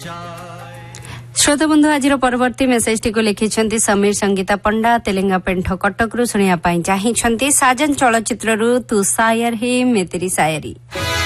श्रोता बंधु आज परवर्ती मेसेज टी को लिखिं समीर संगीता पंडा तेलेंगा पेंठ कटक शुणा चाहिए साजन चलचित्र तू शायर ही मैं तेरी शायरी।